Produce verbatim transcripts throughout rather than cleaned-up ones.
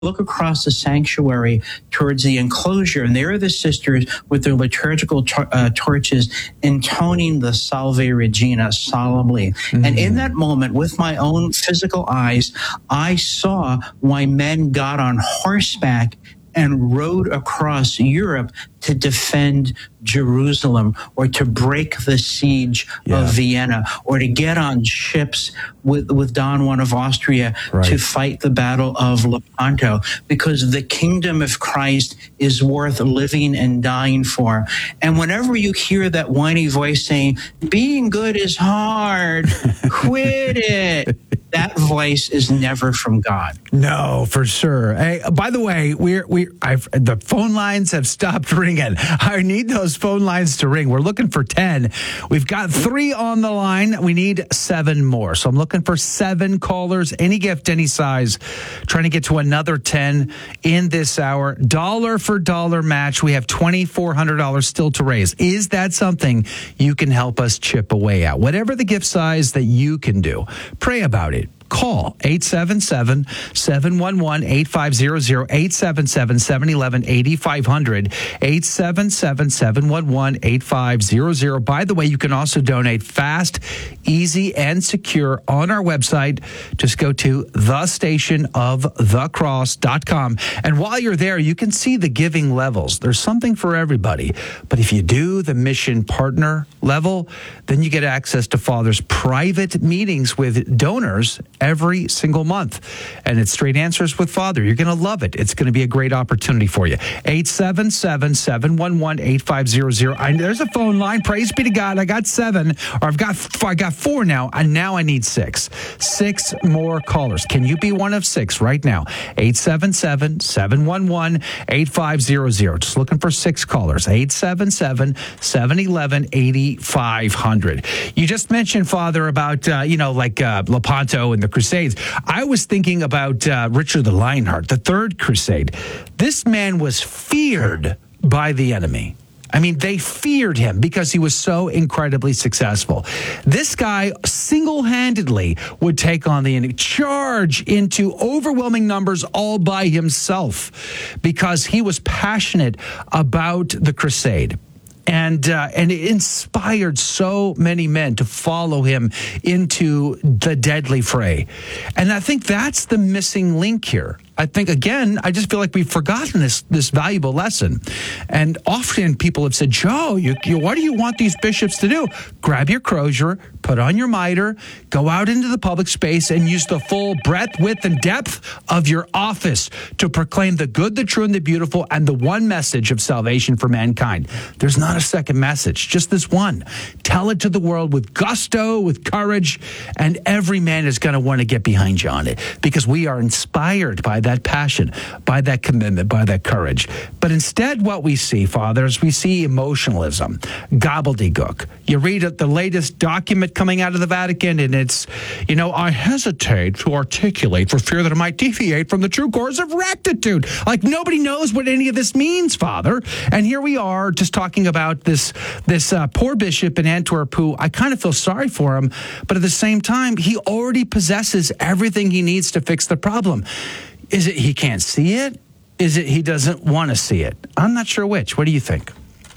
look across the sanctuary towards the enclosure, and there are the sisters with their liturgical tor- uh, torches intoning the Salve Regina solemnly. Mm-hmm. And in that moment, with my own physical eyes, I saw why men got on horseback and rode across Europe to defend Jerusalem, or to break the siege yeah. of Vienna, or to get on ships with, with Don Juan of Austria right. to fight the Battle of Lepanto, because the kingdom of Christ is worth living and dying for. And whenever you hear that whiny voice saying, being good is hard, quit it, that voice is never from God. No, for sure. Hey, by the way, we're we I've the phone lines have stopped ringing. I need those phone lines to ring. We're looking for ten. We've got three on the line. We need seven more. So I'm looking for seven callers, any gift, any size, trying to get to another ten in this hour. Dollar for dollar match. We have twenty-four hundred dollars still to raise. Is that something you can help us chip away at? Whatever the gift size that you can do, pray about it. Call eight seven seven, seven one one, eight five zero zero, eight seven seven, seven one one, eight five zero zero, eight seven seven, seven one one, eight five zero zero. By the way, you can also donate fast, easy, and secure on our website. Just go to the station of the cross dot com. And while you're there, you can see the giving levels. There's something for everybody. But if you do the mission partner level, then you get access to Father's private meetings with donors every single month. And it's Straight Answers with Father. You're going to love it. It's going to be a great opportunity for you. eight seven seven, seven one one, eight five zero zero. I, there's a phone line. Praise be to God. I got seven, or I've got, I got four now, and now I need six. Six more callers. Can you be one of six right now? eight seven seven, seven one one, eight five zero zero. Just looking for six callers. eight seven seven, seven one one, eight five zero zero. You just mentioned, Father, about, uh, you know, like uh, Lepanto and the Crusades. I was thinking about uh, Richard the Lionheart, the Third Crusade. This man was feared by the enemy. I mean, they feared him because he was so incredibly successful. This guy single-handedly would take on the enemy, charge into overwhelming numbers all by himself, because he was passionate about the crusade. And uh, and it inspired so many men to follow him into the deadly fray. And I think that's the missing link here. I think, again, I just feel like we've forgotten this this valuable lesson. And often people have said, Joe, you, you, what do you want these bishops to do? Grab your crozier, put on your mitre, go out into the public space and use the full breadth, width, and depth of your office to proclaim the good, the true, and the beautiful, and the one message of salvation for mankind. There's not a second message, just this one. Tell it to the world with gusto, with courage, and every man is going to want to get behind you on it, because we are inspired by that passion, by that commitment, by that courage. But instead, what we see, Father, is we see emotionalism, gobbledygook. You read the latest document coming out of the Vatican, and it's, you know, I hesitate to articulate for fear that it might deviate from the true course of rectitude. Like, nobody knows what any of this means, Father. And here we are just talking about this, this uh, poor bishop in Antwerp who I kind of feel sorry for him, but at the same time, he already possesses everything he needs to fix the problem. Is it he can't see it? Is it he doesn't want to see it? I'm not sure which. What do you think?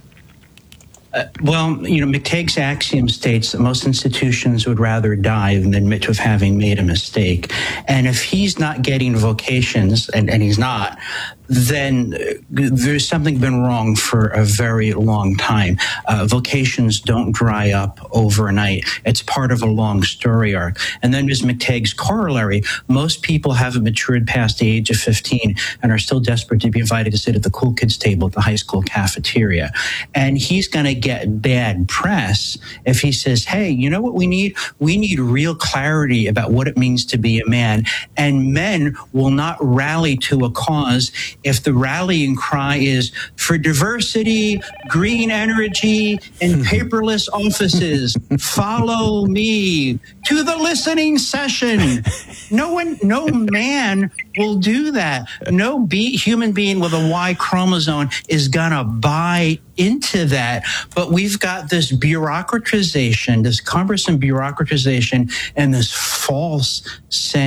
Uh, well, you know, McTague's axiom states that most institutions would rather die than admit of having made a mistake. And if he's not getting vocations, and, and he's not, then there's something been wrong for a very long time. Uh, vocations don't dry up overnight. It's part of a long story arc. And then there's McTague's corollary. Most people haven't matured past the age of fifteen and are still desperate to be invited to sit at the cool kids table at the high school cafeteria. And he's going to get bad press if he says, hey, you know what we need? We need real clarity about what it means to be a man. And men will not rally to a cause if the rallying cry is for diversity, green energy, and paperless offices. Follow me to the listening session. No one, no man will do that. No be, human being with a Y chromosome is gonna buy into that. But we've got this bureaucratization, this cumbersome bureaucratization, and this false sense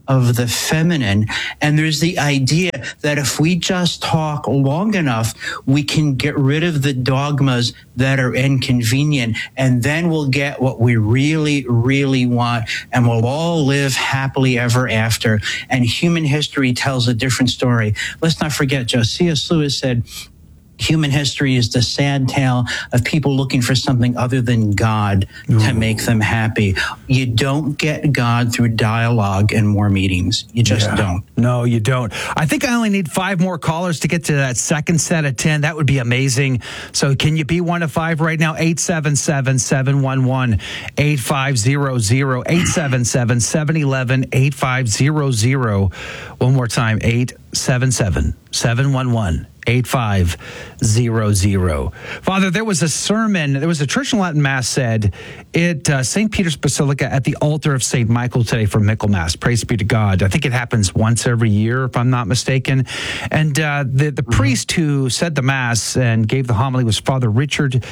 of the feminine. And there's the idea that if we just talk long enough, we can get rid of the dogmas that are inconvenient, and then we'll get what we really, really want, and we'll all live happily ever after. And human history tells a different story. Let's not forget, Joe, C S. Lewis said, human history is the sad tale of people looking for something other than God Ooh. To make them happy. You don't get God through dialogue and more meetings. You just yeah. don't. No, you don't. I think I only need five more callers to get to that second set of ten. That would be amazing. So can you be one of five right now? eight seven seven, seven one one, eight five zero zero, eight seven seven, seven one one, eight five zero zero. One more time, eight seven seven, seven one one, eight five zero zero. Father, there was a sermon, there was a Church in Latin Mass said at uh, Saint Peter's Basilica at the altar of Saint Michael today for Michaelmas. Praise be to God. I think it happens once every year, if I'm not mistaken. And uh, the, the mm-hmm. priest who said the Mass and gave the homily was Father Richard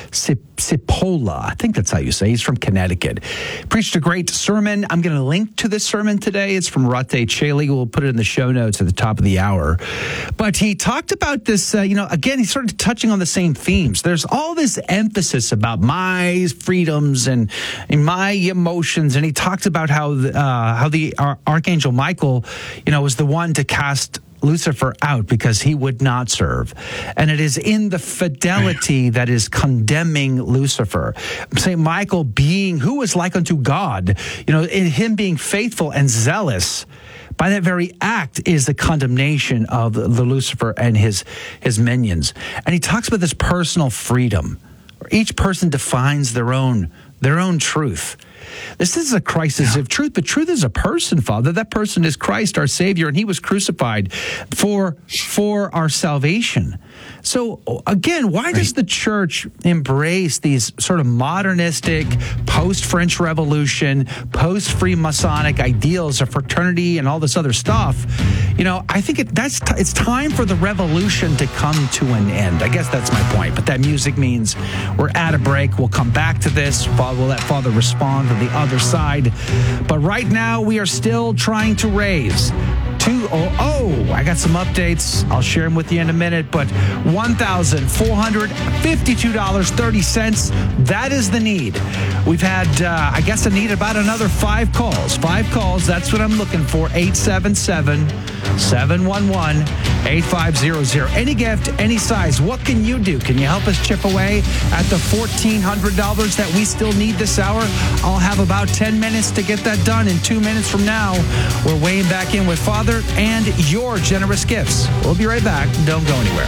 Cipolla. I think that's how you say. He's from Connecticut. Preached a great sermon. I'm going to link to this sermon today. It's from Rate Cheli. We'll put it in the show notes at the top of the hour. But he talked about this, uh, you know, again, he started touching on the same themes. There's all this emphasis about my freedoms and, and my emotions. And he talked about how, uh, how the uh, Archangel Michael, you know, was the one to cast Lucifer out because he would not serve. And it is in the fidelity that is condemning Lucifer. Saint Michael being who is like unto God, you know, in him being faithful and zealous, by that very act is the condemnation of the Lucifer and his, his minions. And he talks about this personal freedom, where each person defines their own, their own truth. This is a crisis yeah. of truth, but truth is a person, Father. That person is Christ, our Savior, and he was crucified for, for our salvation. So, again, why right. does the church embrace these sort of modernistic, post-French Revolution, post-Freemasonic ideals of fraternity and all this other stuff? You know, I think it, that's t- it's time for the revolution to come to an end. I guess that's my point. But that music means we're at a break. We'll come back to this. We'll let Father respond on the other side. But right now, we are still trying to raise two oh oh. I got some updates. I'll share them with you in a minute. But one thousand four hundred fifty-two dollars and thirty cents. That is the need. We've had, uh, I guess I need about another five calls. Five calls. That's what I'm looking for. eight seven seven, seven one one, eight five zero zero. Any gift, any size. What can you do? Can you help us chip away at the fourteen hundred dollars that we still need this hour? I'll have about ten minutes to get that done. In two minutes from now, we're weighing back in with Father and your generous gifts. We'll be right back. Don't go anywhere.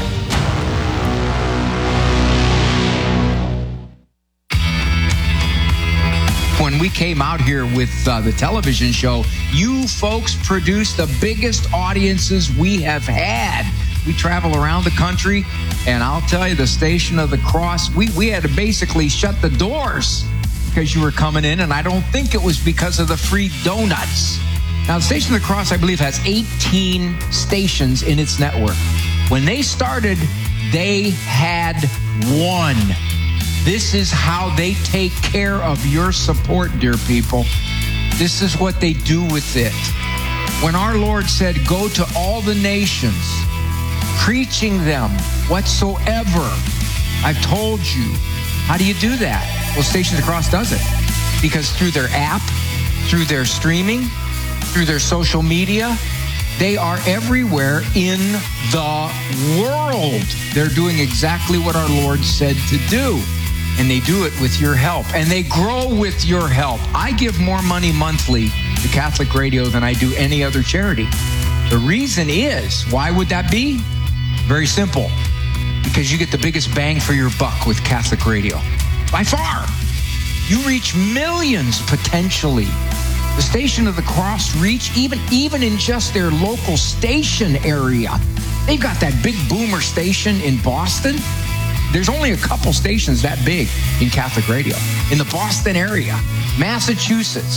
When we came out here with uh, the television show, you folks produced the biggest audiences we have had. We travel around the country, and I'll tell you, the Station of the Cross, we, we had to basically shut the doors because you were coming in, and I don't think it was because of the free donuts. Now, the Station of the Cross, I believe, has eighteen stations in its network. When they started, they had one. This is how they take care of your support, dear people. This is what they do with it. When our Lord said, go to all the nations, preaching them whatsoever, I've told you. How do you do that? Well, Station of the Cross does it. Because through their app, through their streaming, through their social media, they are everywhere in the world. They're doing exactly what our Lord said to do. And they do it with your help. And they grow with your help. I give more money monthly to Catholic Radio than I do any other charity. The reason is, why would that be? Very simple. Because you get the biggest bang for your buck with Catholic Radio. By far. You reach millions potentially. The Station of the Cross reach, even, even in just their local station area. They've got that big boomer station in Boston. There's only a couple stations that big in Catholic Radio. In the Boston area, Massachusetts,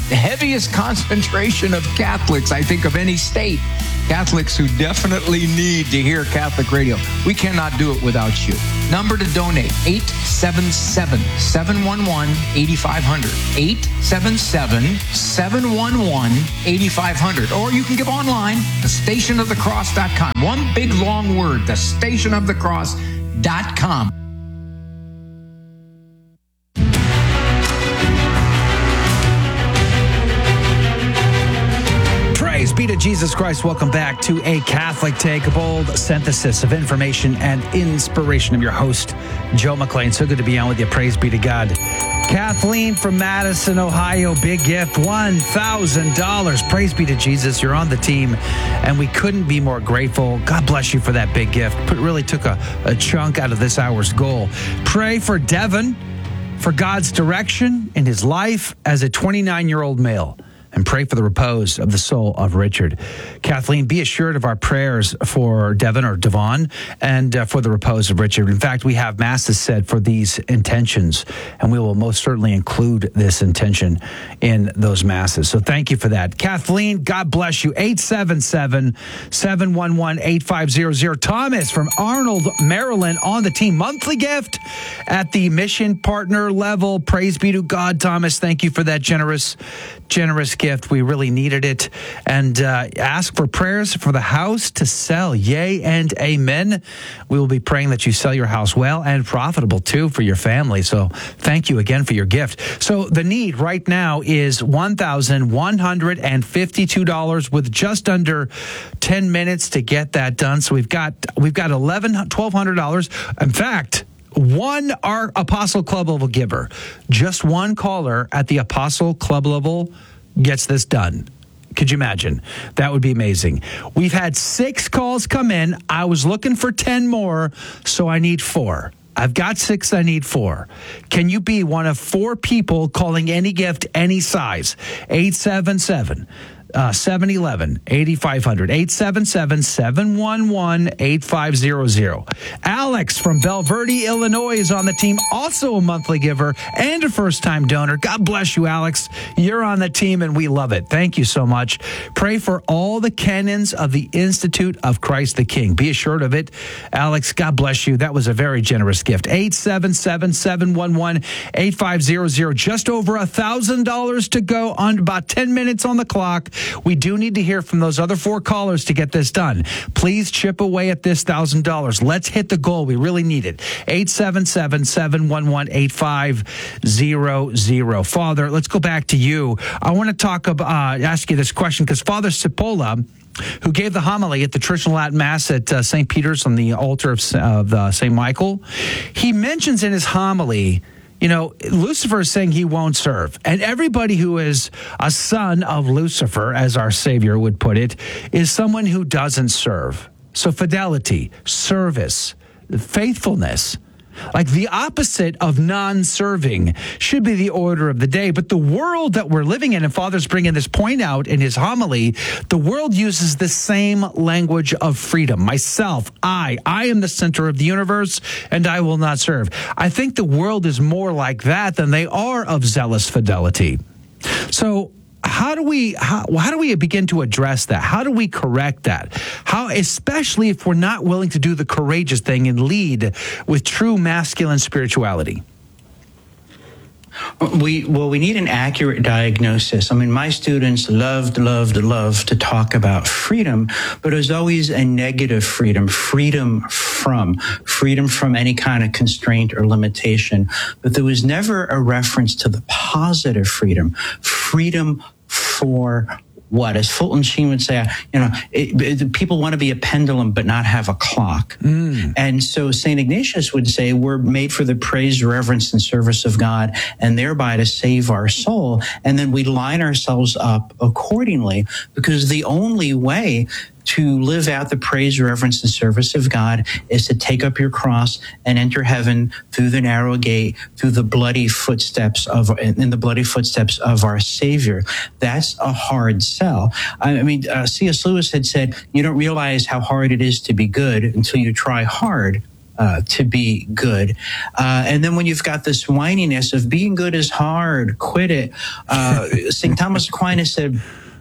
heaviest concentration of Catholics, I think, of any state. Catholics who definitely need to hear Catholic radio. We cannot do it without you. Number to donate, eight seven seven, seven one one, eight five zero zero. eight seven seven, seven one one, eight five zero zero. Or you can give online, the station of the cross dot com. One big long word, the station of the cross dot com. Praise be to Jesus Christ. Welcome back to A Catholic Take, a bold synthesis of information and inspiration. I'm your host, Joe McLean. So good to be on with you. Praise be to God. Kathleen from Madison, Ohio, big gift, one thousand dollars. Praise be to Jesus. You're on the team, and we couldn't be more grateful. God bless you for that big gift. It really took a, a chunk out of this hour's goal. Pray for Devin, for God's direction in his life as a twenty-nine-year-old male. And pray for the repose of the soul of Richard. Kathleen, be assured of our prayers for Devin or Devon and uh, for the repose of Richard. In fact, we have masses said for these intentions, and we will most certainly include this intention in those masses. So thank you for that. Kathleen, God bless you. eight seven seven, seven one one, eight five zero zero. Thomas from Arnold, Maryland on the team. Monthly gift at the mission partner level. Praise be to God, Thomas. Thank you for that generous, generous gift. We really needed it. And uh, ask for prayers for the house to sell. Yay and amen. We will be praying that you sell your house well and profitable too for your family. So thank you again for your gift. So the need right now is one thousand one hundred fifty-two dollars with just under ten minutes to get that done. So we've got we've got eleven hundred dollars, twelve hundred dollars. In fact, one our Apostle Club level giver, just one caller at the Apostle Club level gets this done. Could you imagine? That would be amazing. We've had six calls come in. I was looking for ten more, so I need four. I've got six, I need four. Can you be one of four people calling any gift, any size? eight seven seven, seven one one, eight five zero zero. eight seven seven, seven one one, eight five zero zero. Alex from Belle Verde, Illinois is on the team, also a monthly giver and a first-time donor. God bless you, Alex. You're on the team, and we love it. Thank you so much. Pray for all the canons of the Institute of Christ the King. Be assured of it. Alex, God bless you. That was a very generous gift. eight seven seven, seven one one, eight five zero zero. Just over one thousand dollars to go on about ten minutes on the clock. We do need to hear from those other four callers to get this done. Please chip away at this one thousand dollars. Let's hit the goal. We really need it. eight seven seven, seven one one, eight five zero zero. Father, let's go back to you. I want to talk about, uh, ask you this question because Father Cipolla, who gave the homily at the traditional Latin Mass at uh, Saint Peter's on the altar of, of uh, Saint Michael, he mentions in his homily, you know, Lucifer is saying he won't serve. And everybody who is a son of Lucifer, as our Savior would put it, is someone who doesn't serve. So fidelity, service, faithfulness, like the opposite of non-serving should be the order of the day. But the world that we're living in, and Father's bringing this point out in his homily, the world uses the same language of freedom. Myself, I, I am the center of the universe, and I will not serve. I think the world is more like that than they are of zealous fidelity. So how do we how, how do we begin to address that? How do we correct that? How, especially if we're not willing to do the courageous thing and lead with true masculine spirituality? We well, we need an accurate diagnosis. I mean, my students loved, loved, loved to talk about freedom, but it was always a negative freedom, freedom from, freedom from any kind of constraint or limitation. But there was never a reference to the positive freedom, freedom for what? As Fulton Sheen would say, you know, it, it, people want to be a pendulum but not have a clock. Mm. And so Saint Ignatius would say we're made for the praise, reverence, and service of God, and thereby to save our soul. And then we line ourselves up accordingly, because the only way to live out the praise, reverence, and service of God is to take up your cross and enter heaven through the narrow gate, through the bloody footsteps of, in the bloody footsteps of our Savior. That's a hard sell. I mean, uh, C S Lewis had said, you don't realize how hard it is to be good until you try hard. uh, to be good. Uh, and then when you've got this whininess of being good is hard, quit it. Uh, Saint Thomas Aquinas said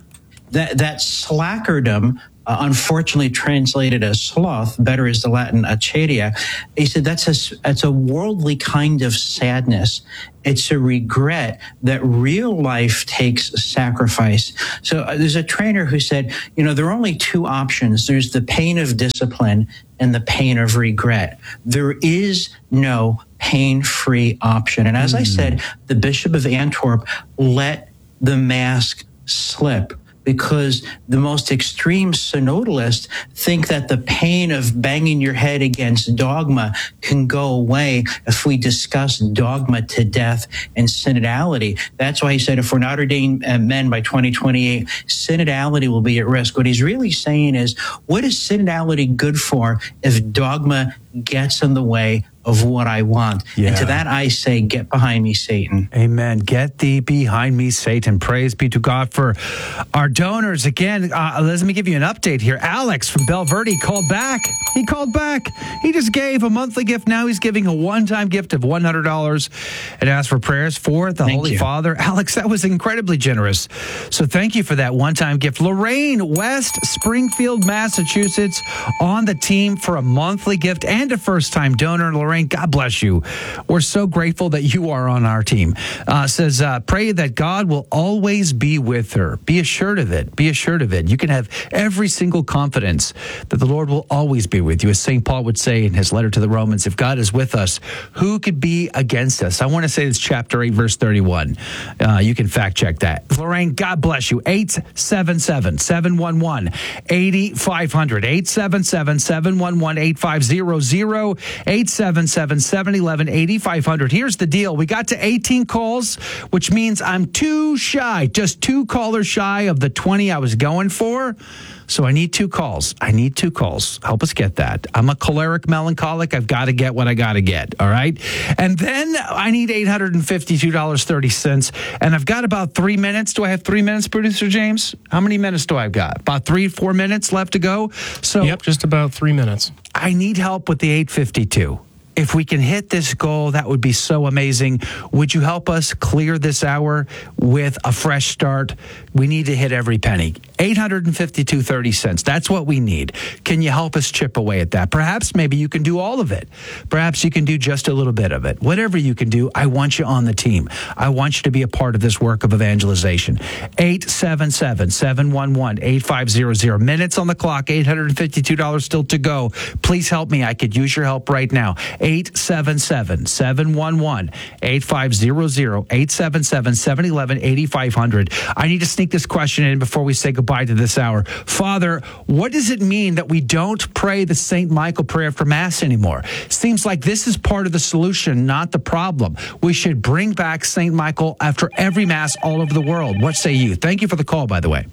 that, that slackerdom, Uh, unfortunately translated as sloth, better is the Latin acedia. He said that's a, that's a worldly kind of sadness. It's a regret that real life takes sacrifice. So uh, there's a trainer who said, you know, there are only two options. There's the pain of discipline and the pain of regret. There is no pain-free option. And as mm. I said, the Bishop of Antwerp let the mask slip, because the most extreme synodalists think that the pain of banging your head against dogma can go away if we discuss dogma to death and synodality. That's why he said if we're not ordained men by twenty twenty-eight, synodality will be at risk. What he's really saying is, what is synodality good for if dogma gets in the way of what I want? Yeah. And to that I say, get behind me, Satan. Amen. Get thee behind me, Satan. Praise be to God for our donors. Again, uh, let me give you an update here. Alex from Bel Verde called back. He called back. He just gave a monthly gift. Now he's giving a one-time gift of one hundred dollars and asked for prayers for the thank Holy you. Father. Alex, that was incredibly generous. So thank you for that one-time gift. Lorraine, West Springfield, Massachusetts, on the team for a monthly gift and a first-time donor. Lorraine, God bless you. We're so grateful that you are on our team. Uh, says, uh, pray that God will always be with her. Be assured of it. Be assured of it. You can have every single confidence that the Lord will always be with you. As Saint Paul would say in his letter to the Romans, if God is with us, who could be against us? I want to say it's chapter eight, verse thirty-one. Uh, you can fact check that. Lorraine, God bless you. eight seven seven, seven one one, eight five zero zero. eight seven seven, seven one one, eight five zero zero. eight seven seven, seven one one, eight five zero zero. Here's the deal. We got to eighteen calls, which means I'm too shy, just two callers shy of the twenty I was going for. So I need two calls. I need two calls. Help us get that. I'm a choleric melancholic. I've got to get what I got to get. All right. And then I need eight hundred fifty-two dollars and thirty cents. And I've got about three minutes. Do I have three minutes, Producer James? How many minutes do I have got? About three, four minutes left to go. So yep, just about three minutes. I need help with the eight fifty-two. If we can hit this goal, that would be so amazing. Would you help us clear this hour with a fresh start? We need to hit every penny. eight hundred fifty-two dollars and thirty cents. That's what we need. Can you help us chip away at that? Perhaps maybe you can do all of it. Perhaps you can do just a little bit of it. Whatever you can do, I want you on the team. I want you to be a part of this work of evangelization. eight seven seven, seven one one, eight five zero zero. Minutes on the clock, eight hundred fifty-two dollars still to go. Please help me. I could use your help right now. eight seven seven, seven one one, eight five zero zero, eight seven seven, seven one one, eight five zero zero. I need to sneak this question in before we say goodbye to this hour. Father, what does it mean that we don't pray the Saint Michael prayer after Mass anymore? Seems like this is part of the solution, not the problem. We should bring back Saint Michael after every Mass all over the world. What say you? Thank you for the call, by the way.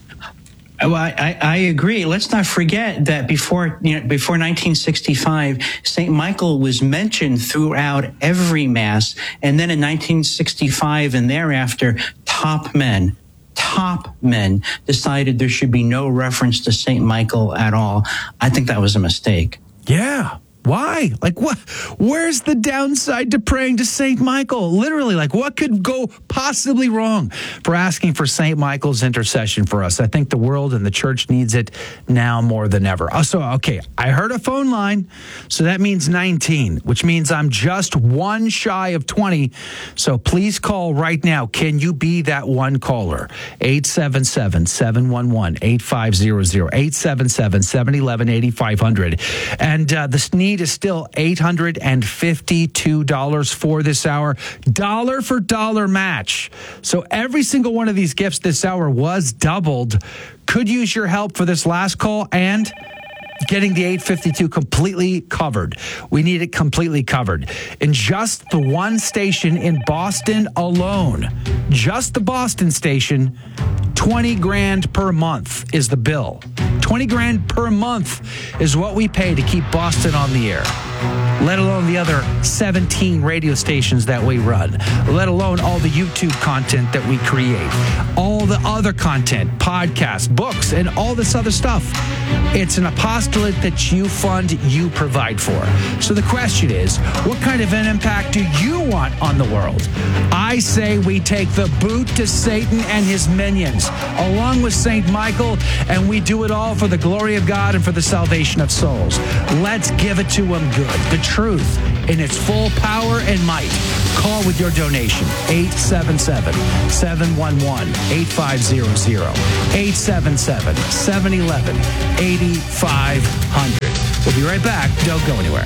Well, I, I agree. Let's not forget that before you know, before nineteen sixty-five, Saint Michael was mentioned throughout every Mass. And then in nineteen sixty-five and thereafter, top men, top men decided there should be no reference to Saint Michael at all. I think that was a mistake. Yeah. Why? Like, what? Where's the downside to praying to Saint Michael? Literally, like, what could go possibly wrong for asking for Saint Michael's intercession for us? I think the world and the church needs it now more than ever. So, okay, I heard a phone line, so that means nineteen, which means I'm just one shy of twenty. So please call right now. Can you be that one caller? eight seven seven, seven one one, eight five zero zero, eight seven seven, seven one one, eight five zero zero. And uh, the need is still eight hundred fifty-two dollars for this hour. Dollar for dollar match. So every single one of these gifts this hour was doubled. Could use your help for this last call and getting the eight fifty-two completely covered. We need it completely covered. In just the one station in Boston alone, just the Boston station, twenty grand per month is the bill. twenty grand per month is what we pay to keep Boston on the air. let alone the other seventeen radio stations that we run, let alone all the YouTube content that we create, all the other content, podcasts, books, and all this other stuff. It's an apostolate that you fund, you provide for. So the question is, what kind of an impact do you want on the world? I say we take the boot to Satan and his minions, along with Saint Michael, and we do it all for the glory of God and for the salvation of souls. Let's give it to him good, the truth in its full power and might. Call with your donation, eight seven seven, seven one one, eight five zero zero, eight seven seven, seven one one, eight five zero zero. We'll be right back. Don't go anywhere.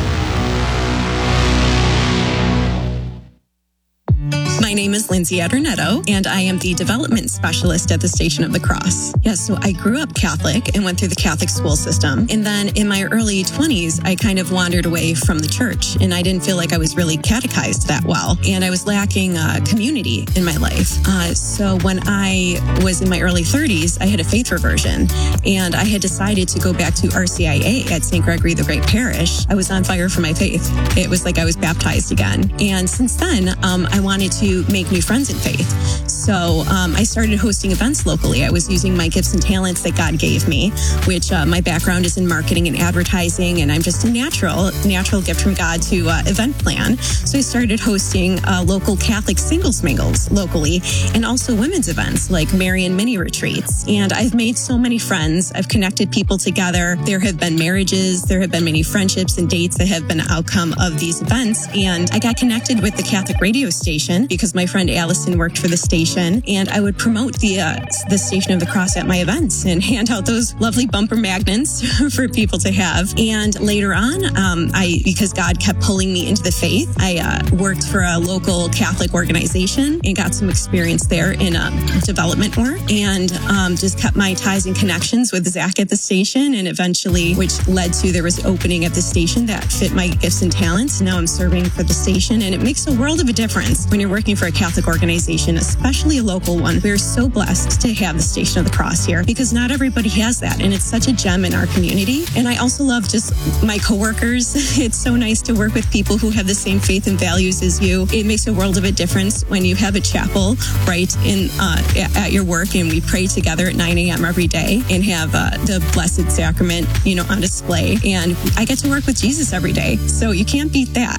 My name is Lindsay Adornetto, and I am the development specialist at the Station of the Cross. Yes, so I grew up Catholic and went through the Catholic school system. And then in my early twenties, I kind of wandered away from the church, and I didn't feel like I was really catechized that well. And I was lacking uh, community in my life. Uh, so when I was in my early thirties, I had a faith reversion, and I had decided to go back to R C I A at Saint Gregory the Great Parish. I was on fire for my faith. It was like I was baptized again. And since then, um, I wanted to make new friends in faith. So um, I started hosting events locally. I was using my gifts and talents that God gave me, which uh, my background is in marketing and advertising, and I'm just a natural, natural gift from God to uh, event plan. So I started hosting uh, local Catholic singles mingles locally, and also women's events like Marian mini retreats. And I've made so many friends. I've connected people together. There have been marriages. There have been many friendships and dates that have been the outcome of these events. And I got connected with the Catholic radio station because my friend Allison worked for the station, and I would promote the uh, the Station of the Cross at my events and hand out those lovely bumper magnets for people to have. And later on, um, I because God kept pulling me into the faith, I uh, worked for a local Catholic organization and got some experience there in uh, development work, and um, just kept my ties and connections with Zach at the station, and eventually, which led to there was an opening at the station that fit my gifts and talents. Now I'm serving for the station, and it makes a world of a difference when you're working for a Catholic organization, especially a local one. We're so blessed to have the Station of the Cross here because not everybody has that, and it's such a gem in our community. And I also love just my coworkers. It's so nice to work with people who have the same faith and values as you. It makes a world of a difference when you have a chapel right in uh, at your work, and we pray together at nine a.m. every day and have uh, the Blessed Sacrament, you know, on display. And I get to work with Jesus every day, so you can't beat that.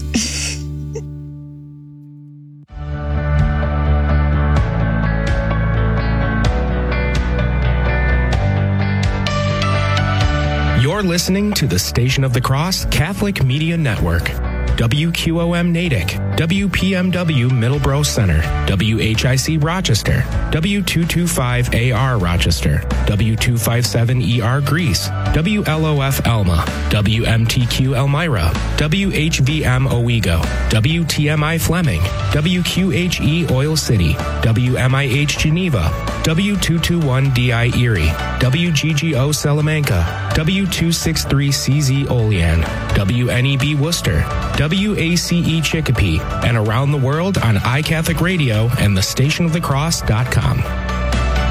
You're listening to the Station of the Cross Catholic Media Network. W Q O M Natick, W P M W Middleborough Center, W H I C Rochester, W two twenty-five A R Rochester, W two fifty-seven E R Greece, W L O F Elma, W M T Q Elmira, W H V M Owego, W T M I Fleming, W Q H E Oil City, W M I H Geneva, W two twenty-one D I Erie, W G G O Salamanca, W two sixty-three C Z Olean, W N E B Worcester, W A C E Chicopee, and around the world on iCatholic Radio and the station of the cross dot com.